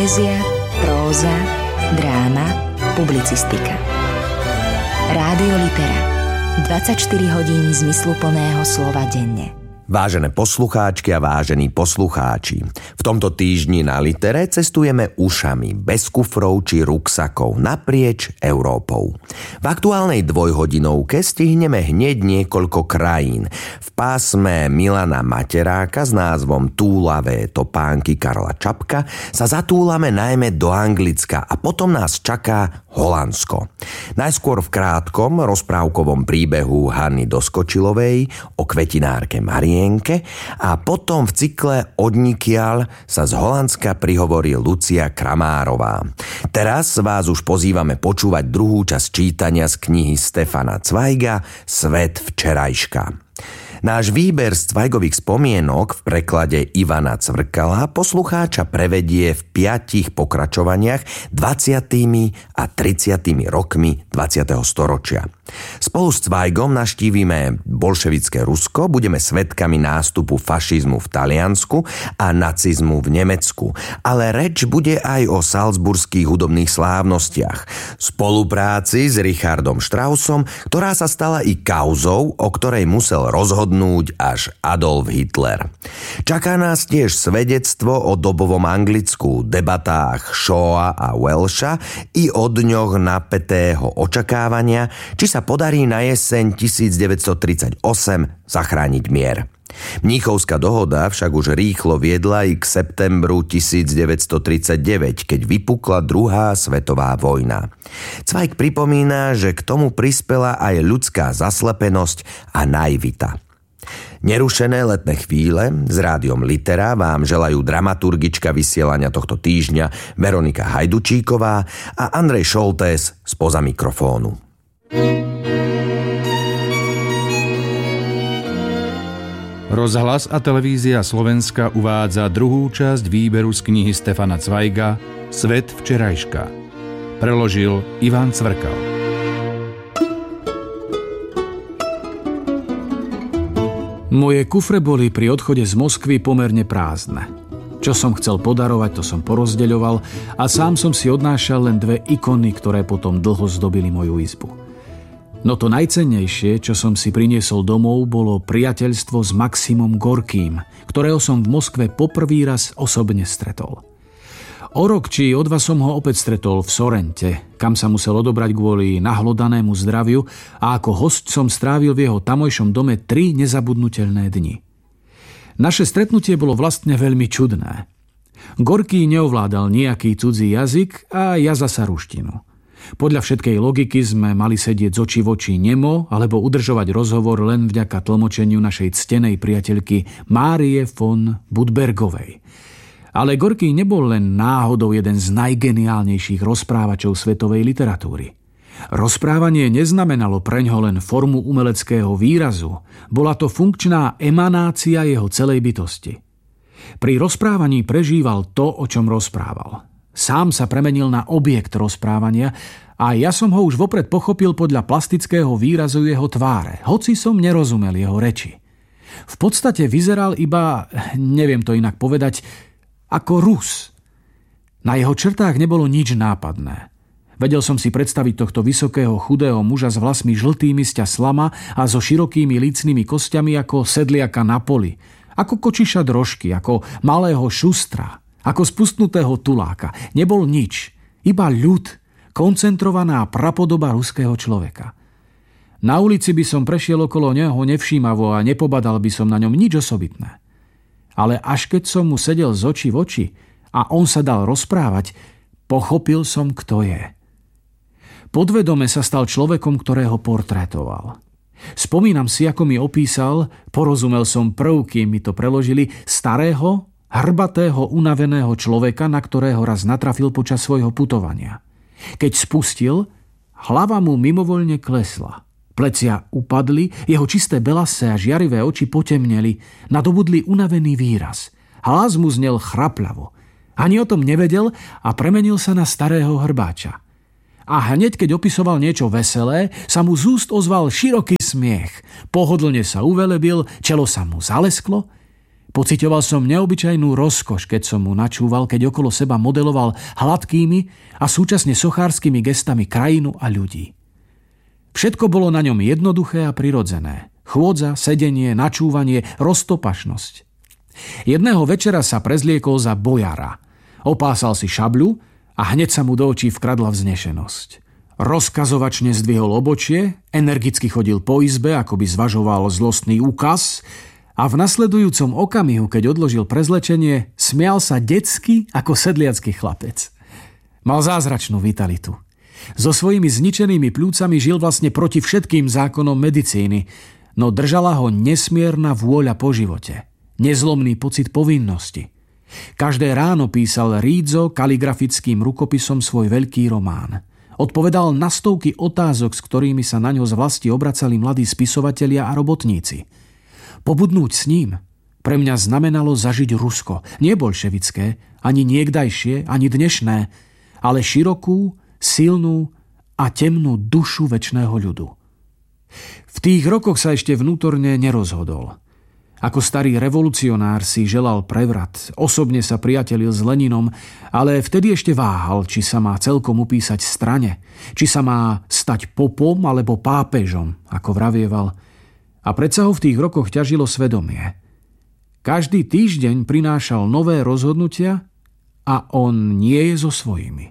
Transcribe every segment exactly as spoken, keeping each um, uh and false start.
Poézia, próza, dráma, publicistika. Rádio Litera. dvadsaťštyri hodín zmysluplného slova denne. Vážené poslucháčky a vážení poslucháči, v tomto týždni na Litere cestujeme ušami, bez kufrov či ruksakov, naprieč Európou. V aktuálnej dvojhodinovke stihneme hneď niekoľko krajín. V pásme Milana Materáka s názvom Túlavé topánky Karla Čapka sa zatúlame najmä do Anglicka a potom nás čaká Holandsko. Najskôr v krátkom rozprávkovom príbehu Hany Doskočilovej o kvetinárke Marienke a potom v cykle Odnikiaľ sa z Holandska prihovorí Lucia Kramárová. Teraz vás už pozývame počúvať druhú časť čítania z knihy Stefana Zweiga Svet včerajška. Náš výber z Zweigových spomienok v preklade Ivana Cvrkala poslucháča prevedie v piatich pokračovaniach dvadsiatymi a tridsiatymi rokmi dvadsiateho storočia. Spolu s Zweigom navštívime bolševické Rusko, budeme svedkami nástupu fašizmu v Taliansku a nacizmu v Nemecku, ale reč bude aj o salzburských hudobných slávnostiach, spolupráci s Richardom Straussom, ktorá sa stala i kauzou, o ktorej musel rozhodnúť až Adolf Hitler. Čaká nás tiež svedectvo o dobovom Anglicku, debatách Shawa a Welsha i o dňoch napätého očakávania, či sa podarí na jeseň devätnásťtridsaťosem zachrániť mier. Mníchovská dohoda však už rýchlo viedla i k septembru devätnásťtridsaťdeväť, keď vypukla druhá svetová vojna. Zweig pripomína, že k tomu prispela aj ľudská zaslepenosť a naivita. Nerušené letné chvíle s rádiom Litera vám želajú dramaturgička vysielania tohto týždňa Veronika Hajdučíková a Andrej Šoltés spoza mikrofónu. Rozhlas a televízia Slovenska uvádza druhú časť výberu z knihy Stefana Zweiga Svet včerajška. Preložil Ivan Cvrkal. Moje kufre boli pri odchode z Moskvy pomerne prázdne. Čo som chcel podarovať, to som porozdeľoval a sám som si odnášal len dve ikony, ktoré potom dlho zdobili moju izbu. No to najcennejšie, čo som si priniesol domov, bolo priateľstvo s Maximom Gorkým, ktorého som v Moskve poprvý raz osobne stretol. O rok či o dva som ho opäť stretol v Sorente, kam sa musel odobrať kvôli nahlodanému zdraviu a ako hosť som strávil v jeho tamojšom dome tri nezabudnutelné dni. Naše stretnutie bolo vlastne veľmi čudné. Gorký neovládal nejaký cudzí jazyk a ja zasa ruštinu. Podľa všetkej logiky sme mali sedieť z očí v oči nemo alebo udržovať rozhovor len vďaka tlmočeniu našej ctenej priateľky Márie von Budbergovej. Ale Gorký nebol len náhodou jeden z najgeniálnejších rozprávačov svetovej literatúry. Rozprávanie neznamenalo preňho len formu umeleckého výrazu, bola to funkčná emanácia jeho celej bytosti. Pri rozprávaní prežíval to, o čom rozprával. Sám sa premenil na objekt rozprávania a ja som ho už vopred pochopil podľa plastického výrazu jeho tváre, hoci som nerozumel jeho reči. V podstate vyzeral iba, neviem to inak povedať, ako Rus. Na jeho črtách nebolo nič nápadné. Vedel som si predstaviť tohto vysokého, chudého muža s vlasmi žltými sťa slama a so širokými lícnymi kostiami ako sedliaka na poli, ako kočiša drožky, ako malého šustra, ako spustnutého tuláka. Nebol nič, iba ľud, koncentrovaná prapodoba ruského človeka. Na ulici by som prešiel okolo neho nevšímavo a nepobadal by som na ňom nič osobitné. Ale až keď som mu sedel z očí v oči a on sa dal rozprávať, pochopil som, kto je. Podvedome sa stal človekom, ktorého portrétoval. Spomínam si, ako mi opísal, porozumel som prv, kým mi to preložili, starého, hrbatého, unaveného človeka, na ktorého raz natrafil počas svojho putovania. Keď spustil, hlava mu mimovoľne klesla. Plecia upadli, jeho čisté belasé a žiarivé oči potemneli, nadobudli unavený výraz. Hlas mu znel chrapľavo. Ani o tom nevedel a premenil sa na starého hrbáča. A hneď, keď opisoval niečo veselé, sa mu z úst ozval široký smiech. Pohodlne sa uvelebil, čelo sa mu zalesklo. Pociťoval som neobyčajnú rozkoš, keď som mu načúval, keď okolo seba modeloval hladkými a súčasne sochárskymi gestami krajinu a ľudí. Všetko bolo na ňom jednoduché a prirodzené. Chôdza, sedenie, načúvanie, roztopašnosť. Jedného večera sa prezliekol za bojara. Opásal si šabľu a hneď sa mu do očí vkradla vznešenosť. Rozkazovačne zdvihol obočie, energicky chodil po izbe, ako by zvažoval zlostný úkaz a v nasledujúcom okamihu, keď odložil prezlečenie, smial sa detsky ako sedliacky chlapec. Mal zázračnú vitalitu. So svojimi zničenými pľúcami žil vlastne proti všetkým zákonom medicíny, no držala ho nesmierna vôľa po živote, nezlomný pocit povinnosti. Každé ráno písal rídzo kaligrafickým rukopisom svoj veľký román. Odpovedal na stovky otázok, s ktorými sa na ňo z vlasti obracali mladí spisovatelia a robotníci. Pobudnúť s ním pre mňa znamenalo zažiť Rusko, nie bolševické, ani niekdajšie, ani dnešné, ale širokú, silnú a temnú dušu večného ľudu. V tých rokoch sa ešte vnútorne nerozhodol. Ako starý revolucionár si želal prevrat, osobne sa priatelil s Leninom, ale vtedy ešte váhal, či sa má celkom upísať strane, či sa má stať popom alebo pápežom, ako vravieval. A predsa ho v tých rokoch ťažilo svedomie. Každý týždeň prinášal nové rozhodnutia a on nie je so svojimi.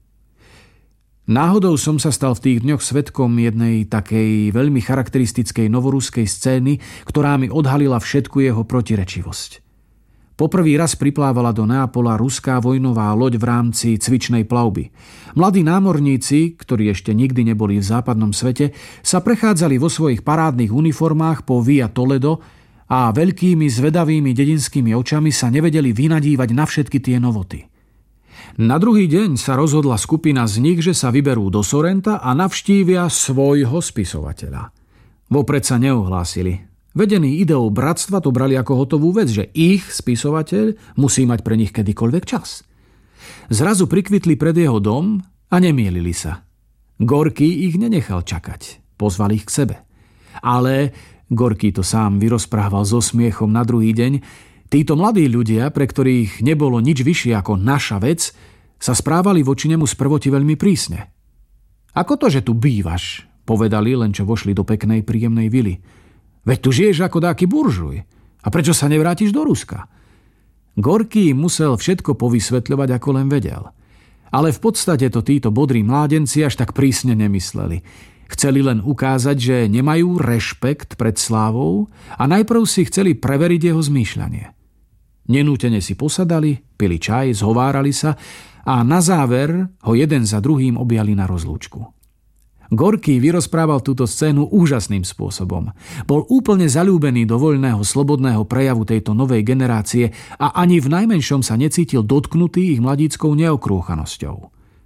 Náhodou som sa stal v tých dňoch svedkom jednej takej veľmi charakteristickej novoruskej scény, ktorá mi odhalila všetku jeho protirečivosť. Poprvý raz priplávala do Neapola ruská vojnová loď v rámci cvičnej plavby. Mladí námorníci, ktorí ešte nikdy neboli v západnom svete, sa prechádzali vo svojich parádnych uniformách po Via Toledo a veľkými zvedavými dedinskými očami sa nevedeli vynadívať na všetky tie novoty. Na druhý deň sa rozhodla skupina z nich, že sa vyberú do Sorrenta a navštívia svojho spisovateľa. Vopred sa neohlásili. Vedení ideou bratstva to brali ako hotovú vec, že ich spisovateľ musí mať pre nich kedykoľvek čas. Zrazu prikvitli pred jeho dom a nemielili sa. Gorký ich nenechal čakať. Pozval ich k sebe. Ale Gorký to sám vyrozprával so smiechom na druhý deň. Títo mladí ľudia, pre ktorých nebolo nič vyššie ako naša vec, sa správali voči nemu sprvoti veľmi prísne. Ako to, že tu bývaš? Povedali, len čo vošli do peknej, príjemnej vily. Veď tu žiješ ako dáky buržuj. A prečo sa nevrátiš do Ruska? Gorký musel všetko povysvetľovať, ako len vedel. Ale v podstate to títo bodrí mládenci až tak prísne nemysleli. Chceli len ukázať, že nemajú rešpekt pred slávou a najprv si chceli preveriť jeho zmýšľanie. Nenútene si posadali, pili čaj, zhovárali sa a na záver ho jeden za druhým objali na rozlúčku. Gorký vyrozprával túto scénu úžasným spôsobom. Bol úplne zaľúbený do voľného, slobodného prejavu tejto novej generácie a ani v najmenšom sa necítil dotknutý ich mladíckou neokrúchanosťou.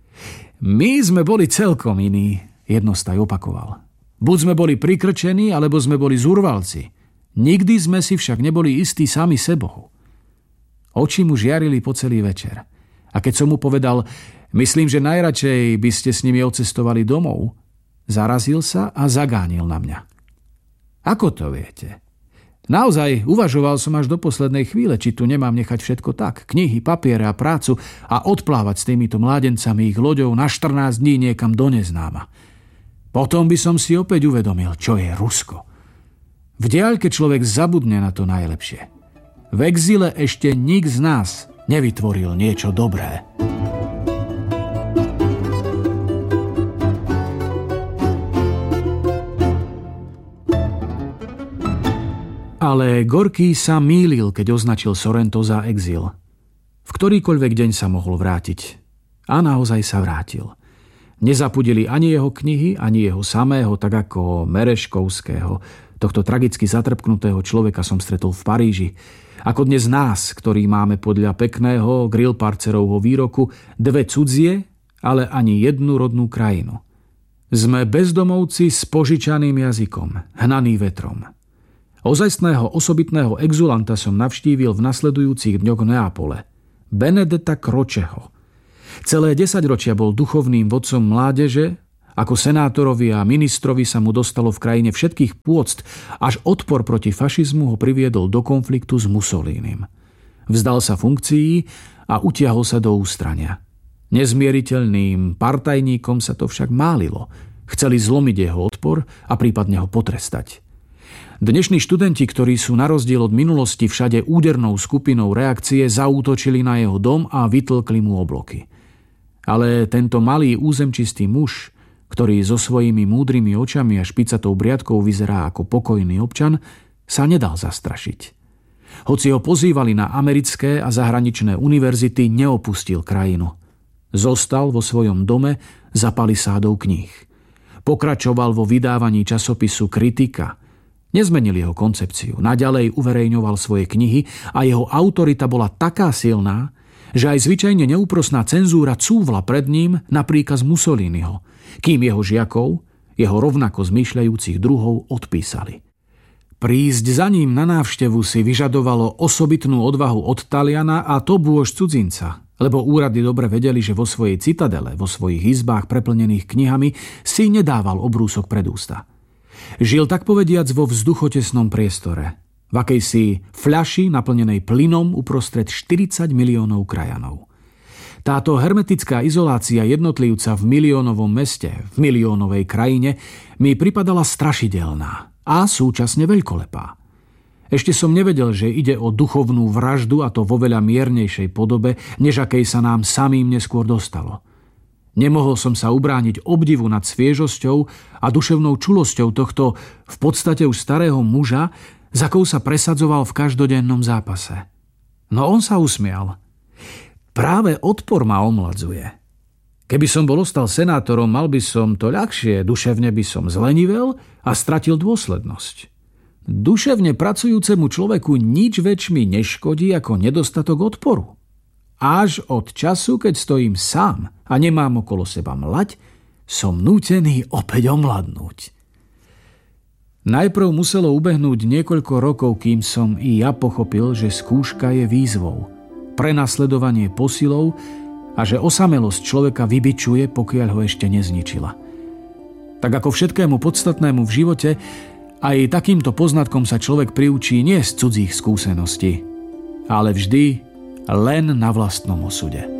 My sme boli celkom iní, jednostaj opakoval. Buď sme boli prikrčení, alebo sme boli zurvalci. Nikdy sme si však neboli istí sami sebou. Oči mu žiarili po celý večer. A keď som mu povedal, myslím, že najradšej by ste s nimi odcestovali domov, zarazil sa a zagánil na mňa. Ako to viete? Naozaj uvažoval som až do poslednej chvíle, či tu nemám nechať všetko tak, knihy, papiere a prácu a odplávať s týmito mládencami ich loďou na štrnásť dní niekam do neznáma. Potom by som si opäť uvedomil, čo je Rusko. V diaľke človek zabudne na to najlepšie. V exíle ešte nik z nás nevytvoril niečo dobré. Ale Gorký sa mýlil, keď označil Sorrento za exil. V ktorýkoľvek deň sa mohol vrátiť. A naozaj sa vrátil. Nezapudili ani jeho knihy, ani jeho samého, tak ako Mereškovského. Tohto tragicky zatrpknutého človeka som stretol v Paríži. Ako dnes nás, ktorí máme podľa pekného Grillparcerovho výroku dve cudzie, ale ani jednu rodnú krajinu. Sme bezdomovci s požičaným jazykom, hnaný vetrom. Ozajstného osobitného exulanta som navštívil v nasledujúcich dňoch v Neapole. Benedetta Croceho. Celé desaťročia bol duchovným vodcom mládeže Ako senátorovi a ministrovi sa mu dostalo v krajine všetkých pôct, až odpor proti fašizmu ho priviedol do konfliktu s Mussolínim. Vzdal sa funkcií a utiahol sa do ústrania. Nezmieriteľným partajníkom sa to však málilo. Chceli zlomiť jeho odpor a prípadne ho potrestať. Dnešní študenti, ktorí sú na rozdiel od minulosti všade údernou skupinou reakcie, zaútočili na jeho dom a vytlkli mu obloky. Ale tento malý územčistý muž, ktorý so svojimi múdrymi očami a špicatou briadkou vyzerá ako pokojný občan, sa nedal zastrašiť. Hoci ho pozývali na americké a zahraničné univerzity, neopustil krajinu. Zostal vo svojom dome za palisádou kníh. Pokračoval vo vydávaní časopisu Kritika. Nezmenil jeho koncepciu, naďalej uverejňoval svoje knihy a jeho autorita bola taká silná, že aj zvyčajne neúprosná cenzúra cúvla pred ním na príkaz Mussoliniho, kým jeho žiakov, jeho rovnako zmýšľajúcich druhov odpísali. Prísť za ním na návštevu si vyžadovalo osobitnú odvahu od Taliana a to bôž cudzinca, lebo úrady dobre vedeli, že vo svojej citadele, vo svojich izbách preplnených knihami si nedával obrúsok pred ústa. Žil tak povediac vo vzduchotesnom priestore, v akejsi fľaši naplnenej plynom uprostred štyridsať miliónov krajanov. Táto hermetická izolácia jednotlivca v miliónovom meste, v miliónovej krajine, mi pripadala strašidelná a súčasne veľkolepá. Ešte som nevedel, že ide o duchovnú vraždu, a to vo veľa miernejšej podobe, než akej sa nám samým neskôr dostalo. Nemohol som sa ubrániť obdivu nad sviežosťou a duševnou čulosťou tohto v podstate už starého muža, za akou sa presadzoval v každodennom zápase. No on sa usmial. Práve odpor ma omladzuje. Keby som bol ostal senátorom, mal by som to ľahšie, duševne by som zlenivel a stratil dôslednosť. Duševne pracujúcemu človeku nič väčšmi neškodí ako nedostatok odporu. Až od času, keď stojím sám a nemám okolo seba mlať, som nútený opäť omladnúť. Najprv muselo ubehnúť niekoľko rokov, kým som i ja pochopil, že skúška je výzvou, prenasledovanie posilou a že osamelosť človeka vybičuje, pokiaľ ho ešte nezničila. Tak ako všetkému podstatnému v živote, aj takýmto poznatkom sa človek priučí nie z cudzích skúseností, ale vždy len na vlastnom osude.